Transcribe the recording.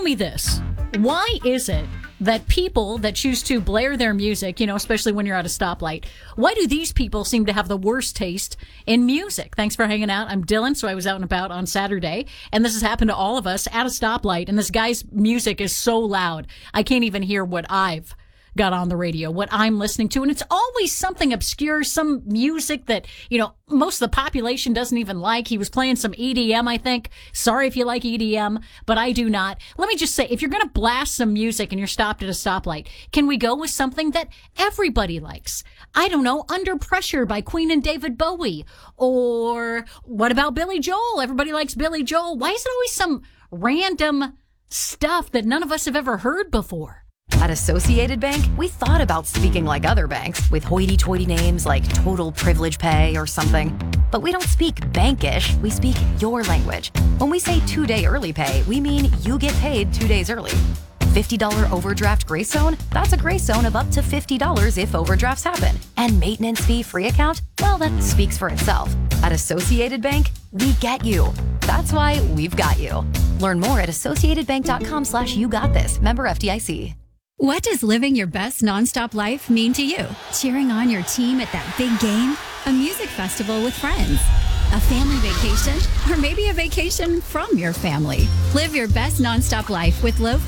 me this. Why is it that people that choose to blare their music, especially when you're at a stoplight, why do these people seem to have the worst taste in music? Thanks for hanging out. I'm Dylan, so I was out and about on Saturday, and this has happened to all of us at a stoplight, and this guy's music is so loud, I can't even hear what I've got on the radio, what I'm listening to, and it's always something obscure, some music that, most of the population doesn't even like. He was playing some EDM, I think. Sorry if you like EDM, but I do not. Let me just say, if you're going to blast some music and you're stopped at a stoplight, can we go with something that everybody likes? I don't know, Under Pressure by Queen and David Bowie. Or what about Billy Joel? Everybody likes Billy Joel. Why is it always some random stuff that none of us have ever heard before? At Associated Bank, we thought about speaking like other banks with hoity-toity names like Total Privilege Pay or something. But we don't speak bankish, we speak your language. When we say 2-day early pay, we mean you get paid 2 days early. $50 overdraft grace zone? That's a grace zone of up to $50 if overdrafts happen. And maintenance fee free account? Well, that speaks for itself. At Associated Bank, we get you. That's why we've got you. Learn more at associatedbank.com/YouGotThis. Member FDIC. What does living your best nonstop life mean to you? Cheering on your team at that big game? A music festival with friends? A family vacation? Or maybe a vacation from your family? Live your best nonstop life with low